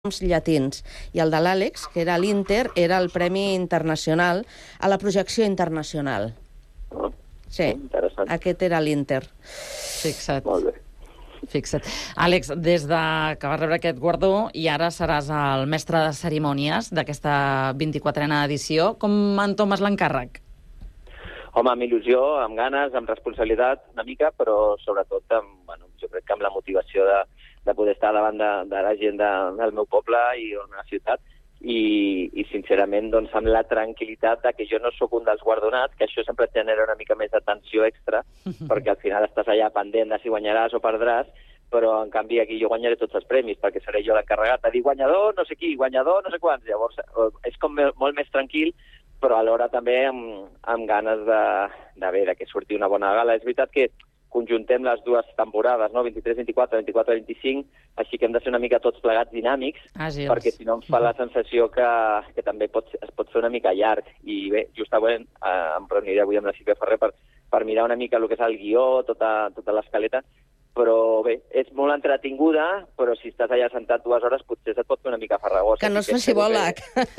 llatins. I el de l'Àlex, que era l'Inter, era el Premi Internacional a la projecció internacional. Sí, interessant. aquest era l'Inter. Fixa't. Molt bé. Fixa't. Àlex, des de que vas rebre aquest guardó i ara seràs el mestre de cerimònies d'aquesta 24a edició, com entomes l'encàrrec? Home, amb il·lusió, amb ganes, amb responsabilitat, una mica, però sobretot jo crec que amb la motivació de poder estar davant de la gent del meu poble i de la ciutat i sincerament, doncs, amb la tranquil·litat de que jo no sóc un dels guardonats, que això sempre et genera una mica més de tensió extra, perquè al final estàs allà pendent de si guanyaràs o perdràs, però en canvi aquí jo guanyaré tots els premis, perquè seré jo l'encarregat de dir guanyador no sé qui, guanyador no sé quants. Llavors és com molt més tranquil, però alhora també amb ganes de que surti una bona gala. És veritat que conjuntem les dues temporades, no? 23-24, 24-25, així que hem de ser una mica tots plegats dinàmics, perquè si no em fa la sensació que també es pot fer una mica llarg. I bé, justament em reuniré avui amb la Sílvia Ferrer per mirar una mica el que és el guió, tota l'escaleta, però bé, és molt entretinguda, però si estàs allà sentat 2 hores potser se't pot fer una mica farragós. Que no es faci bola.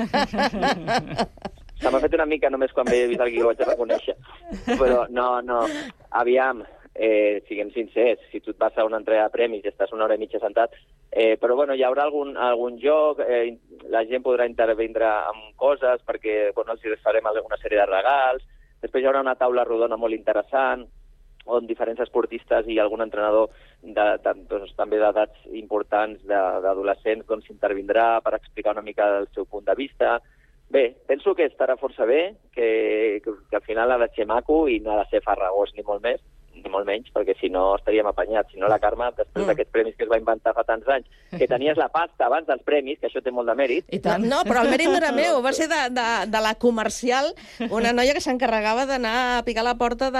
Se m'ha fet una mica només quan he vist el guió, vaig a reconèixer. Però no, aviam, siguem sincers, si tu et vas a una entrega de premis i estàs 1 hora i mitja sentat, però bueno, hi haurà algun joc, la gent podrà intervindre amb coses perquè els farem alguna sèrie de regals, després hi haurà una taula rodona molt interessant, on diferents esportistes i algun entrenador també d'edats importants, d'adolescents, s'intervindrà per explicar una mica del seu punt de vista. Bé, penso que estarà força bé, que al final ha de ser maco i no ha de ser farragós ni molt més, ni molt menys, perquè si no estaríem apanyats. Si no, la Carme, després d'aquests premis que es va inventar fa tants anys, que tenies la pasta abans dels premis, que això té molt de mèrit. I tant. No, però el mèrit no era meu, va ser de la comercial, una noia que s'encarregava d'anar a picar la porta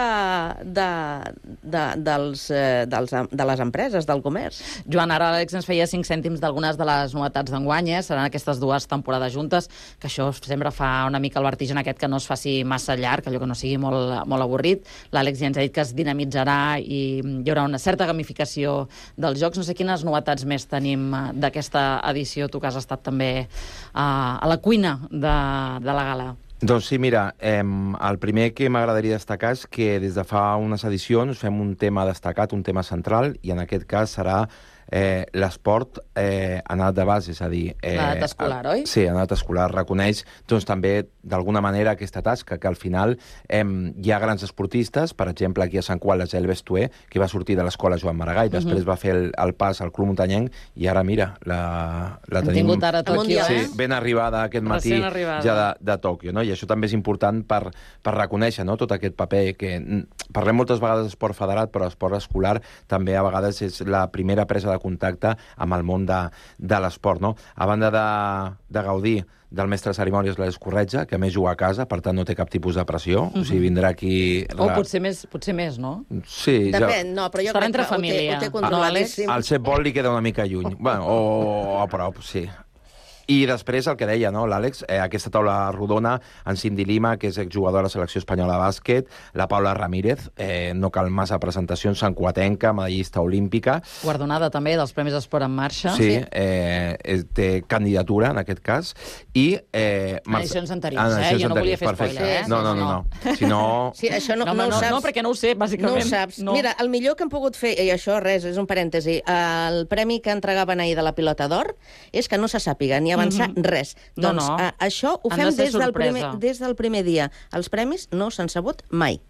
de les empreses, del comerç. Joan, ara l'Àlex ens feia 5 cèntims d'algunes de les novetats d'enguany, seran aquestes 2 temporades juntes, que això sempre fa una mica el vertigen aquest, que no es faci massa llarg, allò que no sigui molt avorrit. L'Àlex ja ens ha dit que es dinamitzarà i hi haurà una certa gamificació dels jocs. No sé quines novetats més tenim d'aquesta edició, tu que has estat també a la cuina de la gala. Doncs sí, mira, el primer que m'agradaria destacar és que des de fa unes edicions fem un tema destacat, un tema central, i en aquest cas serà l'esport en edat de base, és a dir... L'edat escolar, oi? Sí, en edat escolar. Reconeix doncs, també, d'alguna manera, aquesta tasca, que al final hi ha grans esportistes, per exemple, aquí a Sant Cugat, la Gelbes Tué, que va sortir de l'escola Joan Maragall, després va fer el pas al Club Muntanyenc, i ara, mira, la tenim... Hem tingut ara a Tòquio, Sí, ben arribada aquest matí ja de Tòquio, no? I això també és important per reconèixer, no?, tot aquest paper que... Parlem moltes vegades d'esport federat, però l'esport escolar també a vegades és la primera presa de contacte amb el món de l'esport, no? A banda de gaudir del mestre de cerimònies l'Àlex Corretja, que a més juga a casa, per tant no té cap tipus de pressió, o sigui, vindrà aquí... O potser més, no? Sí, depèn, no, però jo crec que ho té controladíssim. Al setbol li queda una mica lluny, bueno, o a prop, sí. I després el que deia, no, l'Àlex, aquesta taula rodona, en Cindy Lima, que és exjugadora de la selecció espanyola de bàsquet, la Paula Ramírez, no cal massa presentacions, santcuatenca, medallista olímpica. Guardonada també dels Premis Esport en Marxa. Sí, té candidatura, en aquest cas. I... edicions anteriors, jo no volia fer spoiler, No. Si no... Sí, això no ho saps. No, perquè no ho sé, bàsicament. No ho saps. Mira, el millor que hem pogut fer, i això res, és un parèntesi, el premi que entregaven ahir de la Pilota d'Or és que no se sàpiga ni avançar res. Doncs això ho fem des del primer dia. Els premis no s'han sabut mai.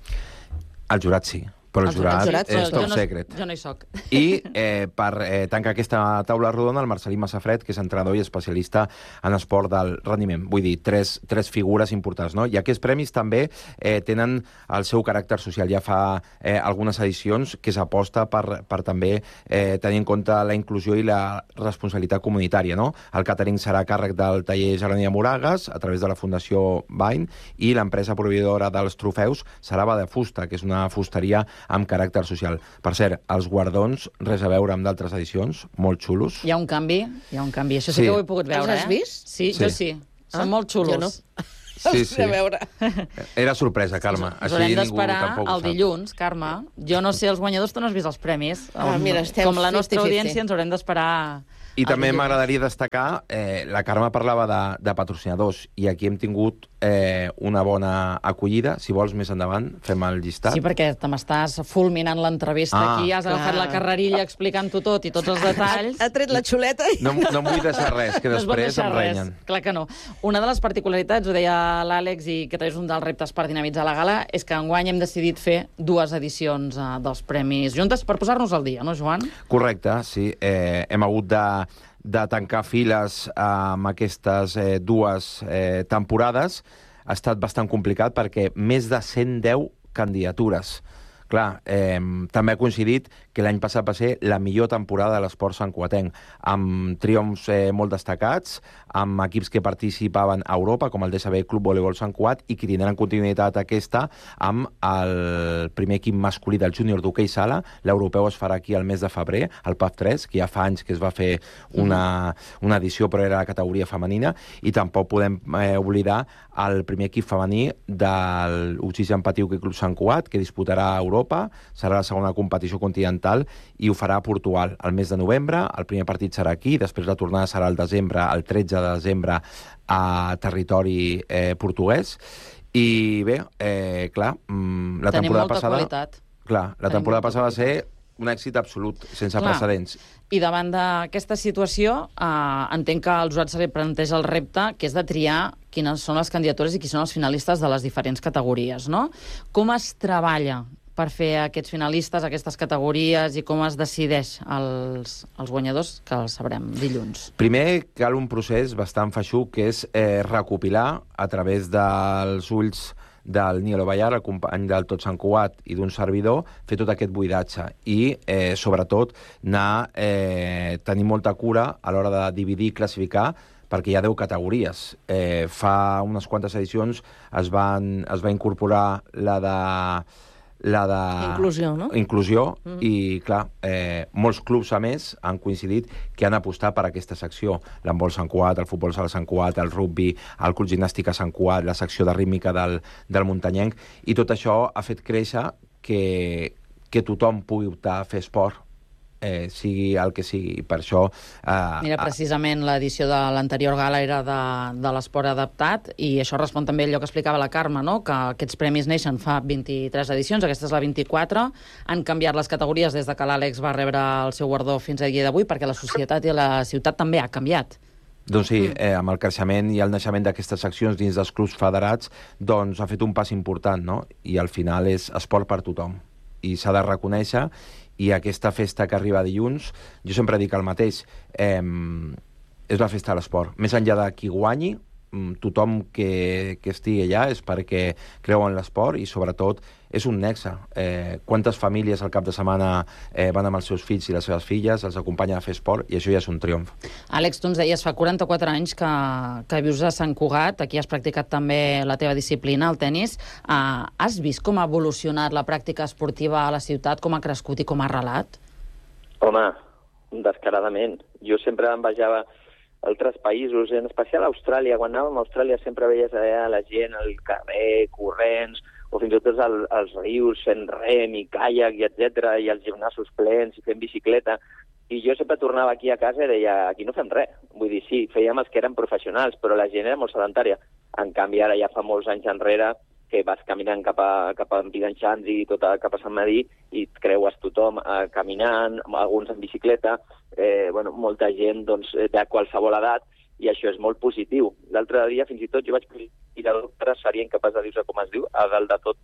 El jurat sí, però el jurat és top secret. Jo no hi soc. I per tancar aquesta taula rodona, el Marcelí Massafred, que és entrenador i especialista en esport del rendiment. Vull dir, tres figures importants, no? I aquests premis també tenen el seu caràcter social. Ja fa algunes edicions que s'aposta per també tenir en compte la inclusió i la responsabilitat comunitària, no? El càtering serà a càrrec del taller Gerònia Moragas, a través de la Fundació Bain, i l'empresa proveïdora dels trofeus serà Bada Fusta, que és una fusteria amb caràcter social. Per cert, els guardons, res a veure amb d'altres edicions, molt xulos. Hi ha un canvi. Això sí que ho he pogut veure. Els has vist? Sí, jo sí. Són molt xulos. Jo no. Sí. Era sorpresa, Carme. Ens haurem d'esperar el dilluns, Carme. Jo no sé els guanyadors, tu no has vist els premis. Mira, com la nostra audiència ens haurem d'esperar I també m'agradaria destacar, la Carme parlava de patrocinadors, i aquí hem tingut una bona acollida. Si vols, més endavant, fem el llistat. Sí, perquè te m'estàs fulminant l'entrevista aquí, has agafat la carrerilla explicant-ho tot i tots els detalls. Ha tret la xuleta. No em vull deixar res, que després em renyen. Clar que no. Una de les particularitats, ho deia l'Àlex, i que és un dels reptes per dinamitzar la gala, és que enguany hem decidit fer 2 edicions dels premis juntes per posar-nos al dia, no, Joan? Correcte, sí. Hem hagut de tancar files amb aquestes 2 temporades. Ha estat bastant complicat perquè més de 110 candidatures. Clar, també ha coincidit que l'any passat va ser la millor temporada de l'esport santcugatenc, amb triomfs molt destacats, amb equips que participaven a Europa, com el DSB Club Voleibol Sant Cugat, i que tindran continuïtat aquesta amb el primer equip masculí del júnior d'hoquei sala. L'europeu es farà aquí el mes de febrer, el PAF3, que ja fa anys que es va fer una edició, però era la categoria femenina, i tampoc podem oblidar el primer equip femení del Oxigen Patí Hoquei Club Sant Cugat, que disputarà a Europa, serà la segona competició continental i ho farà a Portugal el mes de novembre. El primer partit serà aquí, després la tornada serà el 13 de desembre a territori portuguès. I bé, clar, la temporada passada... Tenim molta qualitat. Clar, la temporada passada va ser un èxit absolut, sense precedents. I davant d'aquesta situació, entenc que als jurats se li planteja el repte, que és de triar quines són les candidatures i qui són els finalistes de les diferents categories, no? Com es treballa per fer aquests finalistes, aquestes categories, i com es decideix els guanyadors, que els sabrem dilluns? Primer, cal un procés bastant feixuc, que és recopilar a través dels ulls del Nielo Ballar, el company del Tot Sant Cugat, i d'un servidor, fer tot aquest buidatge i, sobretot, tenir molta cura a l'hora de dividir i classificar, perquè hi ha 10 categories. Fa unes quantes edicions es va incorporar la de Inclusió, no? Inclusió, i clar, molts clubs, a més, han coincidit que han apostat per aquesta secció. L'handbol Sant Cugat, el futbol sala Sant Cugat, el rugbi, el club gimnàstica Sant Cugat, la secció de rítmica del muntanyenc, i tot això ha fet créixer que tothom pugui optar a fer esport, sigui el que sigui. Per això... Mira, precisament l'edició de l'anterior gala era de l'esport adaptat, i això respon també a allò que explicava la Carme, no? Que aquests premis neixen fa 23 edicions, aquesta és la 24, han canviat les categories des de que l'Àlex va rebre el seu guardó fins a dia d'avui, perquè la societat i la ciutat també ha canviat. Doncs sí, amb el creixement i el naixement d'aquestes seccions dins dels clubs federats, doncs ha fet un pas important, no? I al final és esport per tothom, i s'ha de reconèixer. I aquesta festa que arriba dilluns, jo sempre dic el mateix, és la festa de l'esport. Més enllà de qui guanyi, tothom que estigui allà és perquè creu en l'esport, i sobretot és un nexe. Quantes famílies al cap de setmana van amb els seus fills i les seves filles, els acompanyen a fer esport, i això ja és un triomf. Àlex, tu ens deies, fa 44 anys que vius a Sant Cugat, aquí has practicat també la teva disciplina, el tennis. Has vist com ha evolucionat la pràctica esportiva a la ciutat, com ha crescut i com ha arrelat? Home, descaradament. Jo sempre envejava altres països, en especial a Austràlia. Quan anàvem a Austràlia sempre veies allà la gent al carrer, corrents, o fins i tot als rius fent rem i caiac, i etc, i els gimnasos plens i fent bicicleta. I jo sempre tornava aquí a casa i deia, aquí no fem res. Vull dir, sí, fèiem els que eren professionals, però la gent era molt sedentària. En canvi, ara ja fa molts anys enrere que vas caminant cap a Piganxans i cap a Sant Madí, i et creues tothom caminant, alguns en bicicleta, molta gent de qualsevol edat, i això és molt positiu. L'altre dia, fins i tot, jo vaig posar d'altres, seria incapaç de dir-se com es diu, a dalt de tot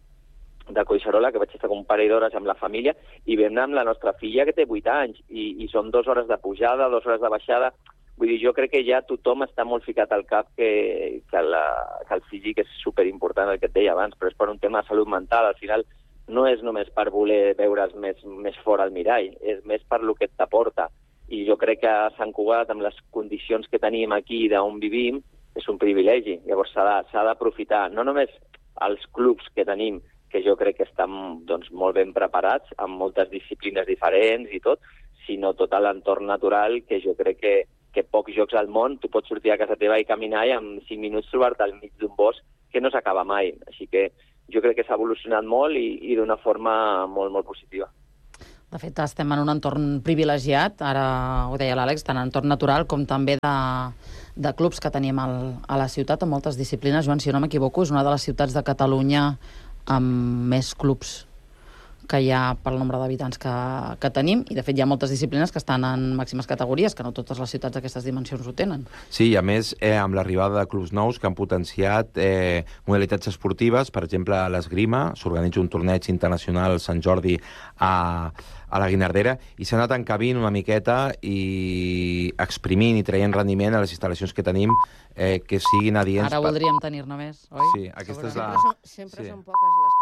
de Collserola, que vaig estar un parell d'hores amb la família, i vam anar amb la nostra filla, que té 8 anys, i són 2 hores de pujada, 2 hores de baixada. Vull dir, jo crec que ja tothom està molt ficat al cap que el físic és superimportant, el que et deia abans, però és per un tema de salut mental. Al final no és només per voler veure's més fora al mirall, és més per lo que t'aporta. I jo crec que a Sant Cugat, amb les condicions que tenim aquí d'on vivim, és un privilegi. Llavors s'ha d'aprofitar, no només els clubs que tenim, que jo crec que estan molt ben preparats, amb moltes disciplines diferents i tot, sinó tot l'entorn natural, que jo crec que pocs llocs al món tu pots sortir a casa teva i caminar i en 5 minuts trobar-te al mig d'un bosc que no s'acaba mai. Així que jo crec que s'ha evolucionat molt i d'una forma molt, molt positiva. De fet, estem en un entorn privilegiat, ara ho deia l'Àlex, tant en entorn natural com també de clubs que tenim a la ciutat, en moltes disciplines. Joan, si no m'equivoco, és una de les ciutats de Catalunya amb més clubs que hi ha pel nombre d'habitants que tenim, i de fet hi ha moltes disciplines que estan en màximes categories, que no totes les ciutats d'aquestes dimensions ho tenen. Sí, i a més, amb l'arribada de clubs nous que han potenciat modalitats esportives, per exemple, a l'esgrima, s'organitza un torneig internacional Sant Jordi a la Guinardera, i s'ha anat encabint una miqueta i exprimint i traient rendiment a les instal·lacions que tenim que siguin adients. Ara voldríem tenir-ne més, oi? Sí, aquesta és la... Sempre són poques les...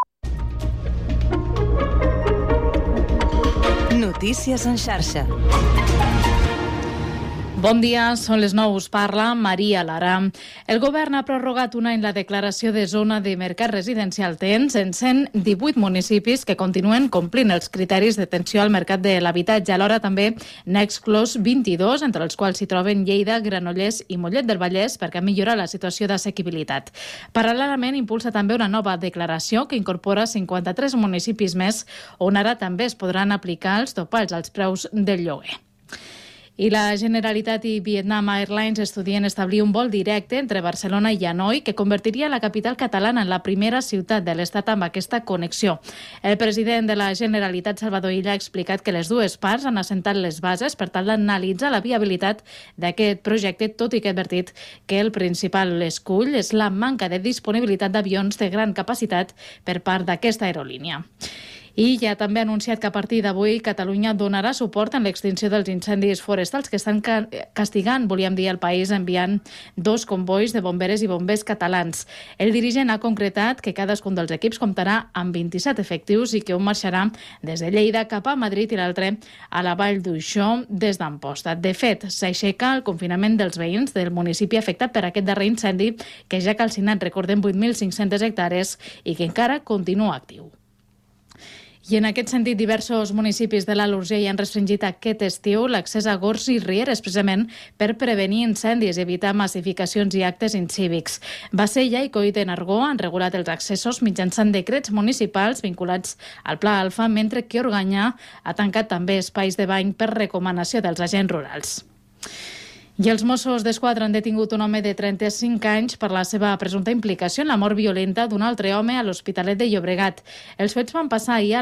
Notícies en xarxa. Bon dia, són les 9, us parla Maria Lara. El govern ha prorrogat un any la declaració de zona de mercat residencial TENS en 118 municipis que continuen complint els criteris d'atenció al mercat de l'habitatge. Alhora també n'ha exclòs 22, entre els quals s'hi troben Lleida, Granollers i Mollet del Vallès, perquè millora la situació d'assequibilitat. Paral·lelament, impulsa també una nova declaració que incorpora 53 municipis més, on ara també es podran aplicar els topalls als preus del lloguer. I la Generalitat i Vietnam Airlines estudien establir un vol directe entre Barcelona i Hanoi que convertiria la capital catalana en la primera ciutat de l'Estat amb aquesta connexió. El president de la Generalitat, Salvador Illa, ha explicat que les dues parts han assentat les bases per tal d'analitzar la viabilitat d'aquest projecte, tot i que ha advertit que el principal escull és la manca de disponibilitat d'avions de gran capacitat per part d'aquesta aerolínia. I ja també ha anunciat que a partir d'avui Catalunya donarà suport en l'extinció dels incendis forestals que estan castigant, volíem dir, el país enviant 2 convois de bomberes i bombers catalans. El dirigent ha concretat que cadascun dels equips comptarà amb 27 efectius i que un marxarà des de Lleida cap a Madrid i l'altre a la Vall d'Uixó des d'Amposta. De fet, s'aixeca el confinament dels veïns del municipi afectat per aquest darrer incendi que ja ha calcinat, recordem, 8.500 hectàrees i que encara continua actiu. I en aquest sentit, diversos municipis de l'Alt Urgell han restringit aquest estiu l'accés a gorgs i rieres, precisament per prevenir incendis i evitar massificacions i actes incívics. Bassella i Coit de Nargó han regulat els accessos mitjançant decrets municipals vinculats al Pla Alfa, mentre que Organyà ha tancat també espais de bany per recomanació dels agents rurals. I els Mossos d'Esquadra han detingut un home de 35 anys per la seva presumpta implicació en la mort violenta d'un altre home a l'Hospitalet de Llobregat. Els fets van passar ahir